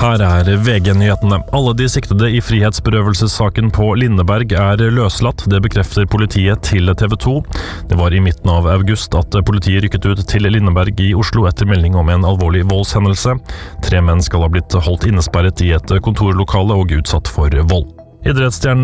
Her VG-nyhetene. Alle de siktede i frihetsberøvelsessaken på Lindeberg løslatt, det bekrefter politiet til TV 2. Det var i midten av august at politiet rykket ut til Lindeberg i Oslo etter melding om en alvorlig voldshendelse. 3 menn skal ha blitt holdt innesperret i et kontorlokale og utsatt for vold. Idrettsstjernen